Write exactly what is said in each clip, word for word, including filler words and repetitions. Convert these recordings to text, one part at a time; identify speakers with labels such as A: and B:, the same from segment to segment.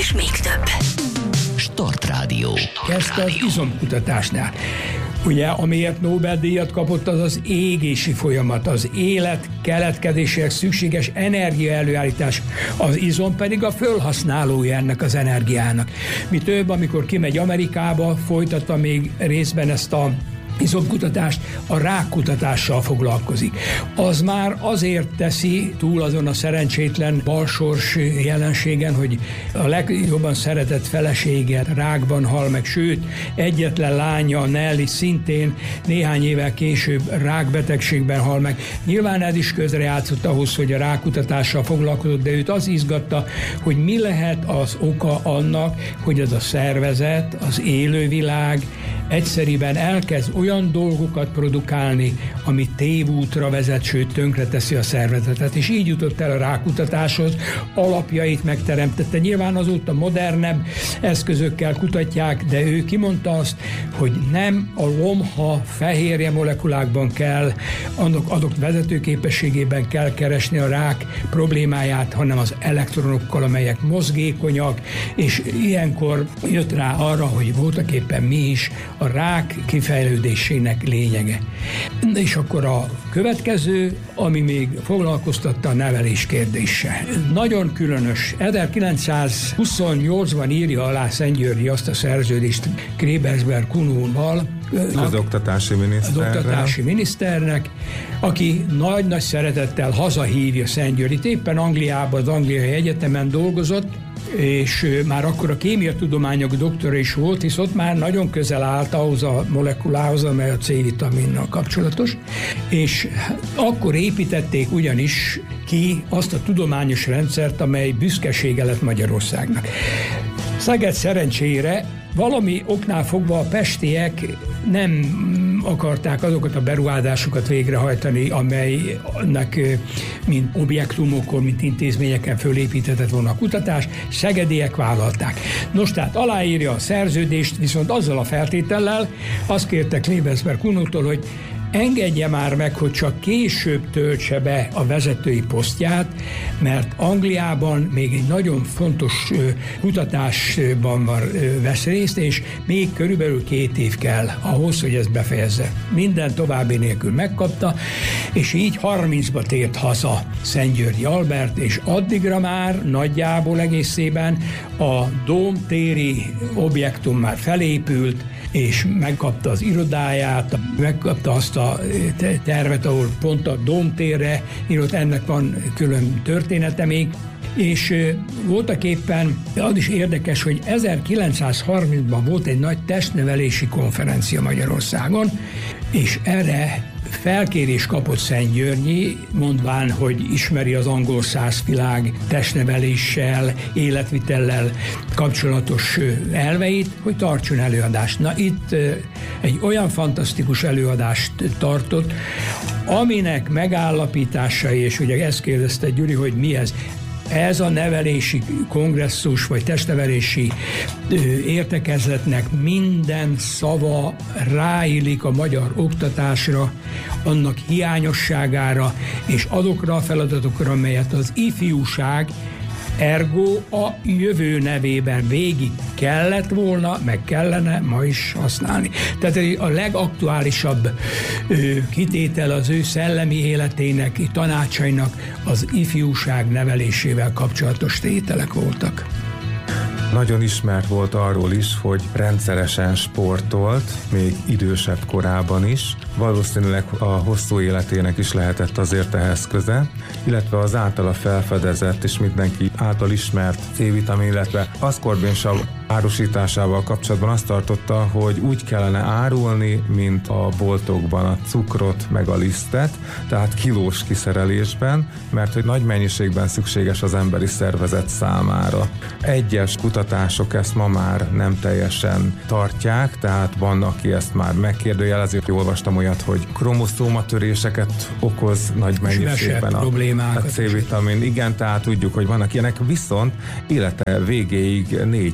A: és még több.
B: Start Rádió.
C: Kezdte az izomkutatásnál. Ugye, amiért Nobel-díjat kapott, az az égési folyamat, az élet keletkezéséhez szükséges energia előállítás, az izom pedig a fölhasználója ennek az energiának. Mi több, amikor kimegy Amerikába, folytatta még részben ezt a izomkutatást, a rákkutatással foglalkozik. Az már azért teszi túl azon a szerencsétlen balsors jelenségen, hogy a legjobban szeretett felesége rákban hal meg, sőt, egyetlen lánya, Nelly szintén néhány évvel később rákbetegségben hal meg. Nyilván ez is közrejátszott ahhoz, hogy a rákkutatással foglalkozott, de őt az izgatta, hogy mi lehet az oka annak, hogy ez a szervezet, az élővilág egyszerűen elkezd olyan dolgokat produkálni, ami tévútra vezet, sőt tönkreteszi a szervezetet, és így jutott el a rákutatáshoz, alapjait megteremtette. Nyilván azóta modernebb eszközökkel kutatják, de ő kimondta azt, hogy nem a lomha fehérje molekulákban kell, annak adott vezetőképességében kell keresni a rák problémáját, hanem az elektronokkal, amelyek mozgékonyak, és ilyenkor jött rá arra, hogy voltaképpen mi is a rák kifejlődésének lényege. És akkor a következő, ami még foglalkoztatta, a nevelés kérdése. Nagyon különös. ezerkilencszázhuszonnyolcban írja alá Szent-Györgyi azt a szerződést Krebersberg Kunóval,
D: az oktatási miniszternek.
C: Az oktatási miniszternek, aki nagy-nagy szeretettel hazahívja Szent-Györgyit. Éppen Angliában, az Angliai Egyetemen dolgozott, és már akkor a kémiatudományok doktora is volt, hisz ott már nagyon közel állt ahhoz a molekulához, amely a C-vitaminnal kapcsolatos, és akkor építették ugyanis ki azt a tudományos rendszert, amely büszkesége lett Magyarországnak. Szeged szerencsére valami oknál fogva a pestiek nem akarták azokat a beruházásokat végrehajtani, amelynek mint objektumokon, mint intézményeken fölépíthetett volna a kutatás, szegediek vállalták. Nos, tehát aláírja a szerződést, viszont azzal a feltétellel azt kérte Krebersberg Kunótól, hogy engedje már meg, hogy csak később töltse be a vezetői posztját, mert Angliában még egy nagyon fontos kutatásban van, vesz részt, és még körülbelül két év kell ahhoz, hogy ezt befejezze. Minden további nélkül megkapta, és így harmincba tért haza Szent-Györgyi Albert, és addigra már nagyjából egészében a dómtéri objektum már felépült, és megkapta az irodáját, megkapta azt a tervet, ahol pont a dómtérre írott, ennek van külön története még, és voltaképpen az is érdekes, hogy ezerkilencszázharmincban volt egy nagy testnevelési konferencia Magyarországon, és erre felkérés kapott Szent-Györgyi, mondván, hogy ismeri az angol száz világ testneveléssel, életvitellel kapcsolatos elveit, hogy tartson előadást. Na itt egy olyan fantasztikus előadást tartott, aminek megállapításai, és ugye ezt kérdezte Gyuri, hogy mi ez, ez a nevelési kongresszus, vagy testnevelési ö, értekezletnek minden szava ráillik a magyar oktatásra, annak hiányosságára, és azokra a feladatokra, amelyet az ifjúság, ergo a jövő nevében végig kellett volna, meg kellene ma is használni. Tehát a legaktuálisabb ö, kitétel az ő szellemi életének, tanácsainak az ifjúság nevelésével kapcsolatos tételek voltak.
D: Nagyon ismert volt arról is, hogy rendszeresen sportolt, még idősebb korában is. Valószínűleg a hosszú életének is lehetett azért ehhez köze, illetve az általa felfedezett és mindenki által ismert C-vitamin, illetve aszkorbinsav árusításával kapcsolatban azt tartotta, hogy úgy kellene árulni, mint a boltokban a cukrot meg a lisztet, tehát kilós kiszerelésben, mert hogy nagy mennyiségben szükséges az emberi szervezet számára. Egyes kutatások ezt ma már nem teljesen tartják, tehát van, aki ezt már megkérdőjelezi. Olvastam olyat, hogy kromoszómatöréseket okoz nagy mennyiségben a, a C-vitamin. Igen, tehát tudjuk, hogy vannak ilyenek, viszont élete végéig négy hét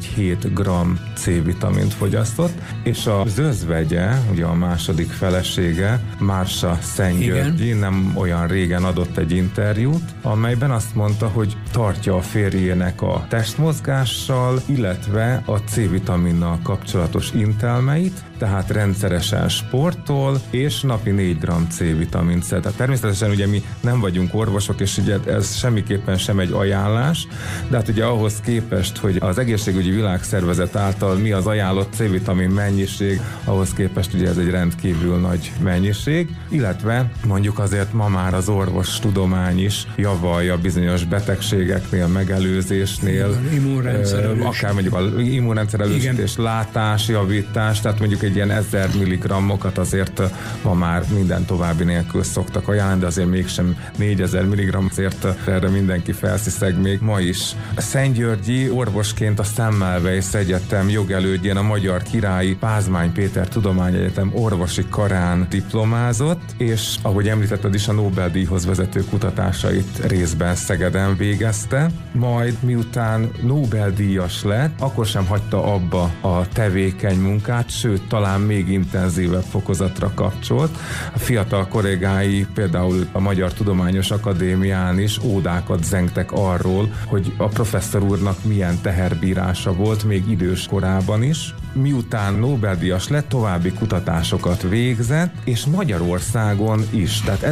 D: gramm C-vitamint fogyasztott, és az özvegye, ugye a második felesége, Mársa Szentgyörgyi nem olyan régen adott egy interjút, amelyben azt mondta, hogy tartja a férjének a testmozgással, illetve a C-vitaminnal kapcsolatos intelmeit, tehát rendszeresen sportol, és napi négy gramm C-vitamint szed. Tehát természetesen ugye mi nem vagyunk orvosok, és ugye ez semmiképpen sem egy ajánlás, de hát ugye ahhoz képest, hogy az egészségügyi világszervezet által mi az ajánlott C-vitamin mennyiség, ahhoz képest ugye ez egy rendkívül nagy mennyiség, illetve mondjuk azért ma már az orvostudomány is javalja bizonyos betegségeknél, megelőzésnél,
C: immunrendszer
D: akár mondjuk az immunrendszer elősítés, látásjavítás, tehát mondjuk egy ilyen ezer milligrammokat azért ma már minden további nélkül szoktak ajánlani, de azért mégsem négyezer milligramm, azért erre mindenki felsziszeg még ma is. Szentgyörgyi orvosként a Semmelweis Egyetem jogelődjén a Magyar Királyi Pázmány Péter Tudományegyetem orvosi karán diplomázott, és ahogy említetted is, a Nobel-díjhoz vezető kutatásait részben Szegeden végezte, majd miután Nobel-díjas lett, akkor sem hagyta abba a tevékeny munkát, sőt, talán még intenzívebb fokozatra kapcsolt. A fiatal kollégái például a Magyar Tudományos Akadémián is ódákat zengtek arról, hogy a professzor úrnak milyen teherbírása volt még idős korában is. Miután Nobel-díjas lett, további kutatásokat végzett, és Magyarországon is. Tehát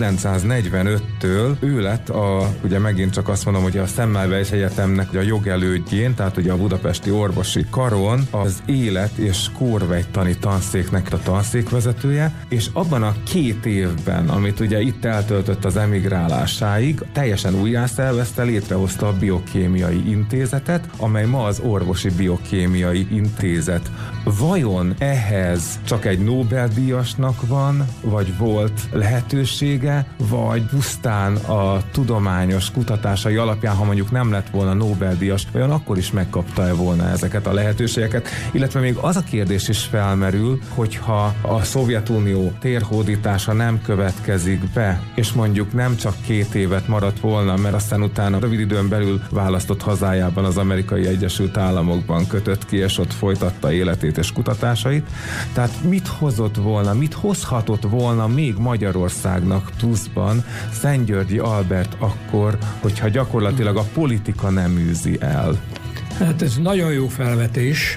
D: ezerkilencszáznegyvenöttől ő lett a, ugye megint csak azt mondom, hogy a Semmelweis Egyetemnek a jogelődjén, tehát ugye a budapesti orvosi karon az élet- és kórvegytani tanszéknek a tanszékvezetője, és abban a két évben, amit ugye itt eltöltött az emigrálásáig, teljesen újjászervezte, létrehozta a Biokémiai Intézetet, amely ma az Orvosi Biokémiai Intézet. Vajon ehhez csak egy Nobel-díjasnak van, vagy volt lehetősége, vagy pusztán a tudományos kutatásai alapján, ha mondjuk nem lett volna Nobel-díjas, vajon akkor is megkapta-e volna ezeket a lehetőségeket? Illetve még az a kérdés is felmerül, hogyha a Szovjetunió térhódítása nem következik be, és mondjuk nem csak két évet maradt volna, mert aztán utána rövid időn belül választott hazájában, az Amerikai Egyesült Államokban kötött ki, és ott folytatta életét és kutatásait. Tehát mit hozott volna, mit hozhatott volna még Magyarországnak pluszban Szentgyörgyi Albert akkor, hogyha gyakorlatilag a politika nem űzi el?
C: Hát ez nagyon jó felvetés.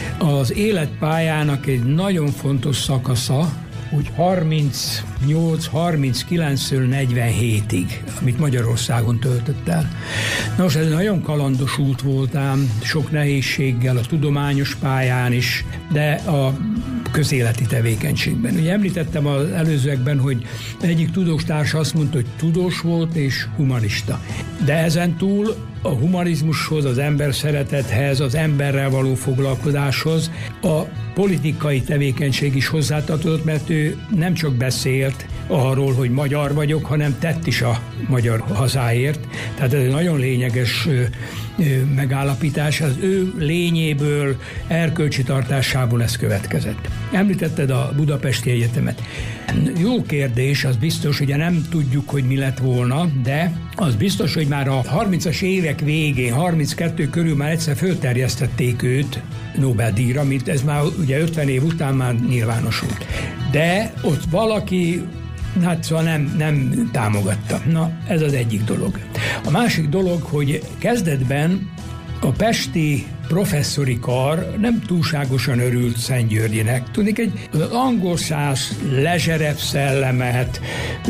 C: Az életpályának egy nagyon fontos szakasza, úgy harmincnyolc harminckilenctől negyvenhétig, amit Magyarországon töltött el. Nos, ez nagyon kalandos út volt ám, sok nehézséggel a tudományos pályán is, de a közéleti tevékenységben. Ugye említettem az előzőekben, hogy egyik tudós társa azt mondta, hogy tudós volt és humanista. De ezen túl a humanizmushoz, az ember szeretethez, az emberrel való foglalkozáshoz a politikai tevékenység is hozzátartozott, mert ő nem csak beszélt arról, hogy magyar vagyok, hanem tett is a magyar hazáért. Tehát ez egy nagyon lényeges megállapítás. Az ő lényéből, erkölcsi tartásából ez következett. Említetted a Budapesti Egyetemet. Jó kérdés, az biztos, ugye nem tudjuk, hogy mi lett volna, de az biztos, hogy már a harmincas évek végén, harminckettő körül már egyszer fölterjesztették őt Nobel-díjra, mint ez már ugye ötven év után már nyilvánosult. De ott valaki hát szóval nem, nem támogatta. Na, ez az egyik dolog. A másik dolog, hogy kezdetben a pesti professzori kar nem túlságosan örült Szentgyörgyinek. Tudnék, egy az angol száz lezserebb szellemet,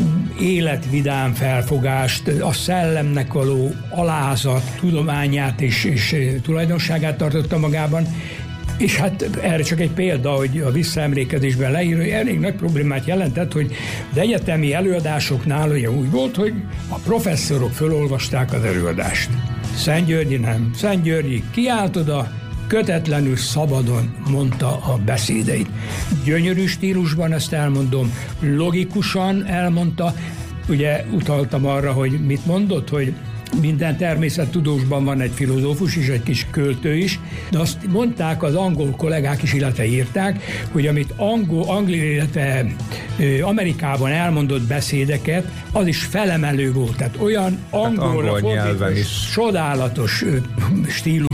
C: életvidám felfogást, a szellemnek való alázat, tudományát és, és tulajdonságát tartotta magában, és hát erre csak egy példa, hogy a visszaemlékezésben leír, hogy elég nagy problémát jelentett, hogy az egyetemi előadásoknál ugye úgy volt, hogy a professzorok fölolvasták az előadást. Szentgyörgyi nem. Szentgyörgyi kiállt oda, kötetlenül, szabadon mondta a beszédeit. Gyönyörű stílusban ezt elmondom, logikusan elmondta. Ugye utaltam arra, hogy mit mondott, hogy minden természettudósban van egy filozófus és egy kis költő is, de azt mondták az angol kollégák is, illetve írták, hogy amit angol, Anglia, illetve Amerikában elmondott beszédeket, az is felemelő volt. Tehát olyan angolra
D: hát angol nyelven is
C: csodálatos stílus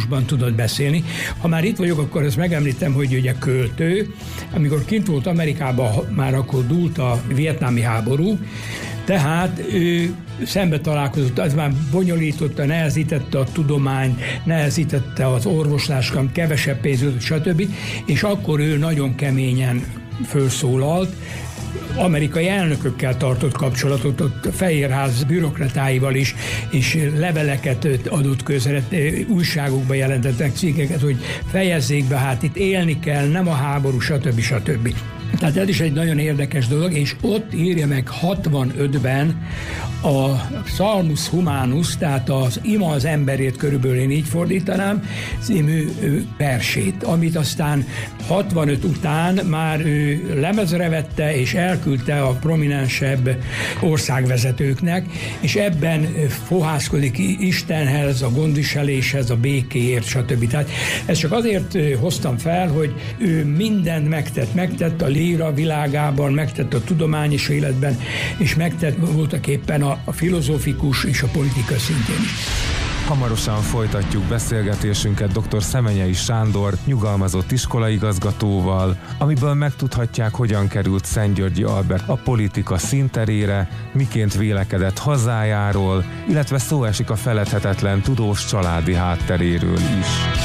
C: stílusban tudott beszélni. Ha már itt vagyok, akkor ezt megemlítem, hogy ugye költő, amikor kint volt Amerikában, már akkor dúlt a vietnámi háború, tehát ő szembe találkozott, az már bonyolította, nehezítette a tudományt, nehezítette az orvoslást, kevesebb pénz, stb. És akkor ő nagyon keményen felszólalt, amerikai elnökökkel tartott kapcsolatot, ott a Fehérház bürokratáival is, és leveleket adott közre, újságokba jelentettek cikkeket, hogy fejezzék be, hát itt élni kell, nem a háború, stb. stb. Tehát ez is egy nagyon érdekes dolog, és ott írja meg hatvanötben a Salmus Humanus, tehát az ima az emberét, körülbelül én így fordítanám, című versét, amit aztán hatvanöt után már ő lemezre vette, és elküldte a prominensebb országvezetőknek, és ebben fohászkodik Istenhez, a gondviseléshez, a békéért, stb. Tehát ezt csak azért hoztam fel, hogy ő mindent megtett, megtett a líra világában, megtett a tudományos életben, és megtett voltak éppen a, a filozófikus és a politika szintén is.
D: Hamarosan folytatjuk beszélgetésünket dr. Szemenyei Sándor nyugalmazott iskolaigazgatóval, amiből megtudhatják, hogyan került Szent-Györgyi Albert a politika színterére, miként vélekedett hazájáról, illetve szó esik a feledhetetlen tudós családi hátteréről is.